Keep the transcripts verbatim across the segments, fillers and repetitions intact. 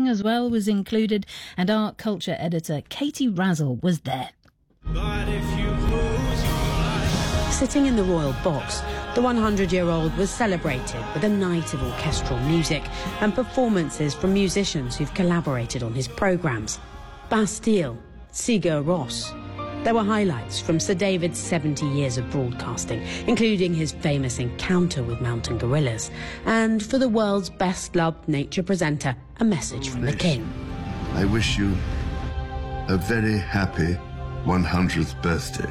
King as well was included, and our culture editor Katie Razzle was there. But if you close your eyes... Sitting in the royal box, the one hundred-year-old was celebrated with a night of orchestral music and performances from musicians who've collaborated on his programmes. Bastille, Sigur Rós. There were highlights from Sir David's seventy years of broadcasting, including his famous encounter with mountain gorillas, and for the world's best-loved nature presenter, a message from the King. I wish you a very happy one hundredth birthday.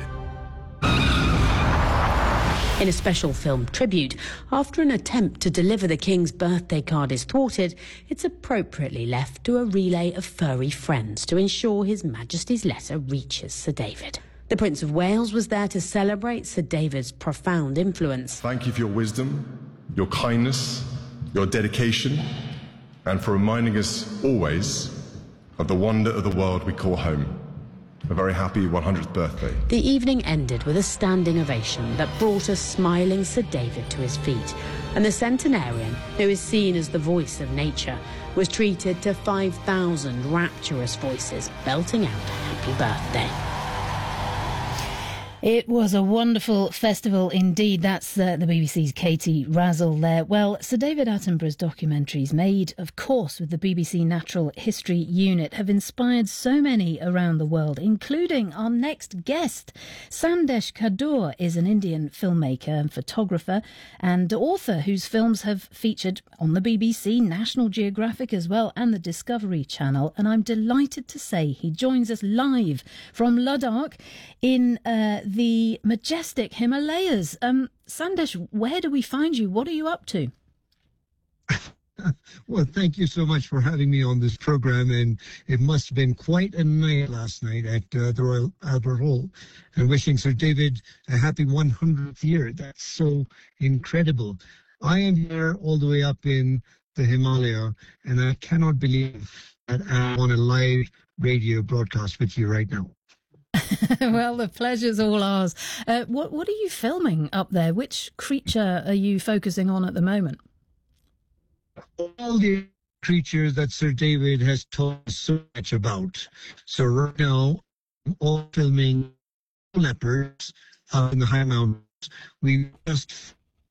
In a special film tribute, after an attempt to deliver the King's birthday card is thwarted, it's appropriately left to a relay of furry friends to ensure His Majesty's letter reaches Sir David. The Prince of Wales was there to celebrate Sir David's profound influence. Thank you for your wisdom, your kindness, your dedication, and for reminding us always of the wonder of the world we call home. A very happy one hundredth birthday. The evening ended with a standing ovation that brought a smiling Sir David to his feet, and the centenarian, who is seen as the voice of nature, was treated to five thousand rapturous voices belting out a happy birthday. It was a wonderful festival indeed. That's uh, the B B C's Katie Razzle there. Well, Sir David Attenborough's documentaries, made, of course, with the B B C Natural History Unit, have inspired so many around the world, including our next guest. Sandesh Kadur is an Indian filmmaker and photographer and author whose films have featured on the B B C, National Geographic as well, and the Discovery Channel. And I'm delighted to say he joins us live from Ladakh in uh, the majestic Himalayas. Um, Sandesh, where do we find you? What are you up to? Well, thank you so much for having me on this program, and it must have been quite a night last night at uh, the Royal Albert Hall, and wishing Sir David a happy one hundredth year. That's so incredible. I am here all the way up in the Himalaya, and I cannot believe that I'm on a live radio broadcast with you right now. Well, the pleasure's all ours. Uh, what what are you filming up there? Which creature are you focusing on at the moment? All the creatures that Sir David has told us so much about. So right now, I'm all filming leopards up in the high mountains. We just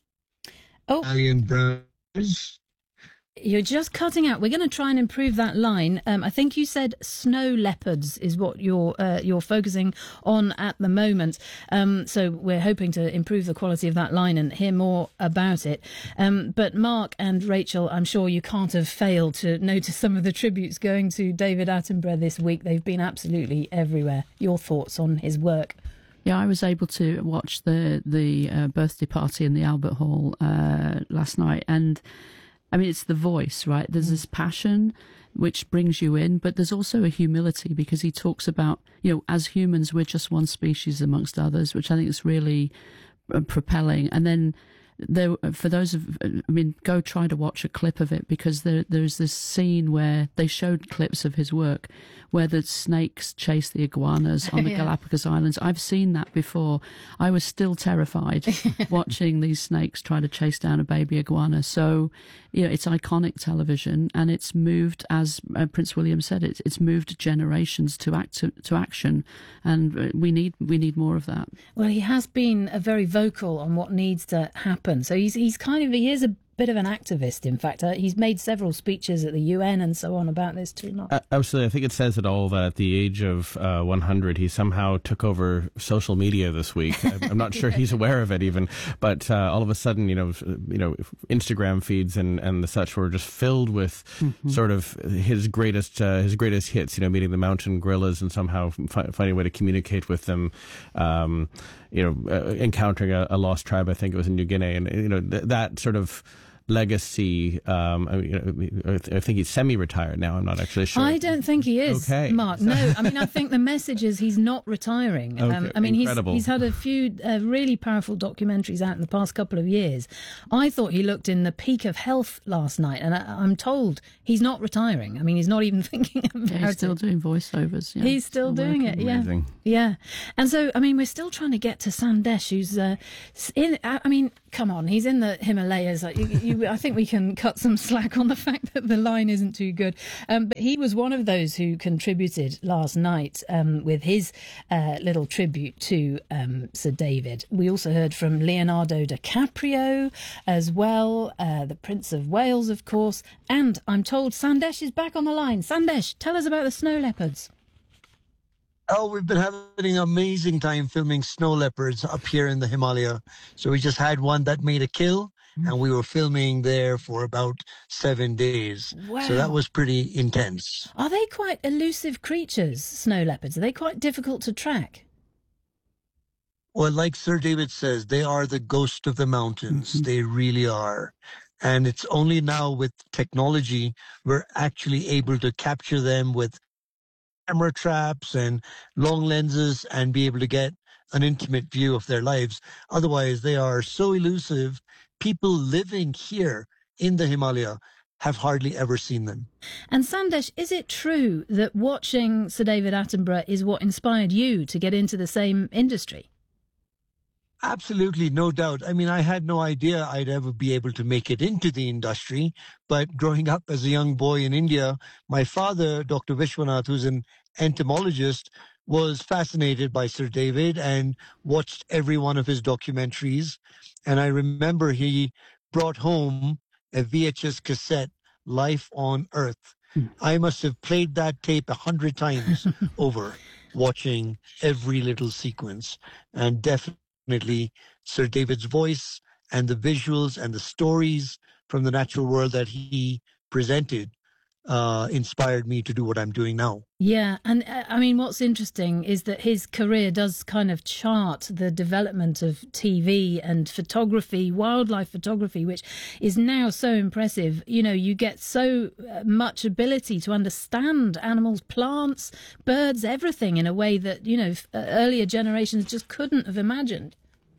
oh. Italian browns. You're just cutting out. We're going to try and improve that line. Um, I think you said snow leopards is what you're uh, you're focusing on at the moment. Um, so we're hoping to improve the quality of that line and hear more about it. Um, but Mark and Rachel, I'm sure you can't have failed to notice some of the tributes going to David Attenborough this week. They've been absolutely everywhere. Your thoughts on his work? Yeah, I was able to watch the the uh, birthday party in the Albert Hall uh, last night, and I mean, it's the voice, right? There's this passion which brings you in, but there's also a humility, because he talks about, you know, as humans, we're just one species amongst others, which I think is really uh, propelling. And then there, for those of, I mean, go try to watch a clip of it, because there, there's this scene where they showed clips of his work where the snakes chase the iguanas on the yeah. Galapagos Islands. I've seen that before. I was still terrified watching these snakes try to chase down a baby iguana. So, you know, it's iconic television, and it's moved, as uh, Prince William said, it's it's moved generations to act to, to action, and we need we need more of that. Well, he has been uh, very vocal on what needs to happen. So he's he's kind of he is a bit of an activist. In fact, uh, he's made several speeches at the U N and so on about this too. Not uh, absolutely. I think it says it all that at the age of uh, one hundred, he somehow took over social media this week. I'm not sure yeah. he's aware of it even, but uh, all of a sudden, you know, you know, Instagram feeds and, and the such were just filled with mm-hmm. sort of his greatest uh, his greatest hits. You know, meeting the mountain gorillas and somehow fi- finding a way to communicate with them. Um, you know, uh, encountering a, a lost tribe. I think it was in New Guinea, and you know th- that sort of legacy. Um, I, mean, I think he's semi-retired now. I'm not actually sure. I don't think he is, okay. Mark. No, I mean, I think the message is he's not retiring. Okay. Um, I mean, he's, Incredible. he's had a few uh, really powerful documentaries out in the past couple of years. I thought he looked in the peak of health last night, and I, I'm told he's not retiring. I mean, he's not even thinking about yeah, he's still it. doing voiceovers. Yeah. He's still, still doing working. it, yeah. Amazing. Yeah. And so, I mean, we're still trying to get to Sandesh, who's uh, in, I mean, come on, he's in the Himalayas. Like, you, you we, I think we can cut some slack on the fact that the line isn't too good. Um, but he was one of those who contributed last night um, with his uh, little tribute to um, Sir David. We also heard from Leonardo DiCaprio as well, uh, the Prince of Wales, of course. And I'm told Sandesh is back on the line. Sandesh, tell us about the snow leopards. Oh, we've been having an amazing time filming snow leopards up here in the Himalaya. So we just had one that made a kill, and we were filming there for about seven days. Wow. So that was pretty intense. Are they quite elusive creatures, snow leopards? Are they quite difficult to track? Well, like Sir David says, they are the ghost of the mountains. Mm-hmm. They really are. And it's only now with technology we're actually able to capture them with camera traps and long lenses and be able to get an intimate view of their lives. Otherwise, they are so elusive. People living here in the Himalaya have hardly ever seen them. And Sandesh, is it true that watching Sir David Attenborough is what inspired you to get into the same industry? Absolutely, no doubt. I mean, I had no idea I'd ever be able to make it into the industry. But growing up as a young boy in India, my father, Doctor Vishwanath, who's an entomologist, was fascinated by Sir David and watched every one of his documentaries. And I remember he brought home a V H S cassette, Life on Earth. Hmm. I must have played that tape a hundred times over, watching every little sequence. And definitely Definitely Sir David's voice and the visuals and the stories from the natural world that he presented uh, inspired me to do what I'm doing now. Yeah, and uh, I mean, what's interesting is that his career does kind of chart the development of T V and photography, wildlife photography, which is now so impressive. You know, you get so much ability to understand animals, plants, birds, everything in a way that, you know, earlier generations just couldn't have imagined.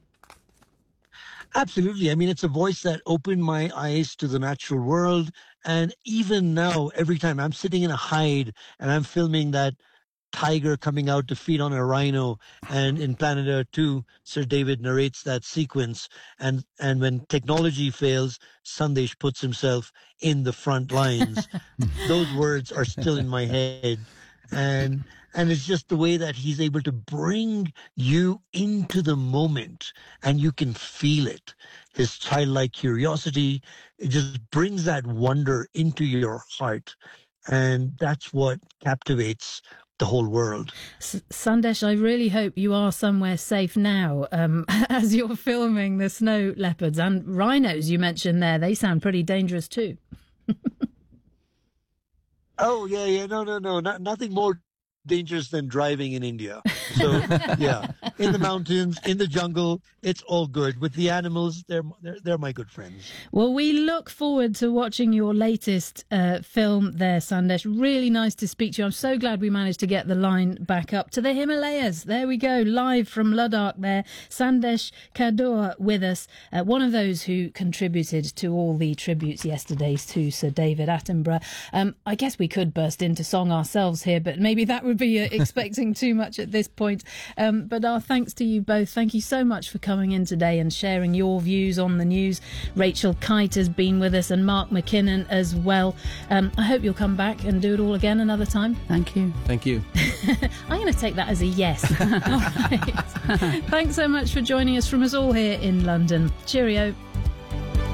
Absolutely. I mean, it's a voice that opened my eyes to the natural world. And even now, every time I'm sitting in a hide and I'm filming that tiger coming out to feed on a rhino, and in Planet Earth two, Sir David narrates that sequence. And, and when technology fails, Sandesh puts himself in the front lines. Those words are still in my head. And and it's just the way that he's able to bring you into the moment and you can feel it. His childlike curiosity, it just brings that wonder into your heart. And that's what captivates the whole world. S- Sandesh, I really hope you are somewhere safe now um, as you're filming the snow leopards and rhinos you mentioned there. They sound pretty dangerous too. Oh, yeah, yeah. No, no, no. Not, nothing more dangerous than driving in India. So, yeah, in the mountains, in the jungle, it's all good. With the animals, they're they're, they're my good friends. Well, we look forward to watching your latest uh, film there, Sandesh. Really nice to speak to you. I'm so glad we managed to get the line back up to the Himalayas. There we go, live from Ladakh there. Sandesh Kadur with us, uh, one of those who contributed to all the tributes yesterday to Sir David Attenborough. Um, I guess we could burst into song ourselves here, but maybe that would be uh, expecting too much at this point. Um, but our thanks to you both. Thank you so much for coming in today and sharing your views on the news. Rachel Kite has been with us and Mark McKinnon as well. Um, I hope you'll come back and do it all again another time. Thank you. Thank you. I'm going to take that as a yes. All right. Thanks so much for joining us from us all here in London. Cheerio.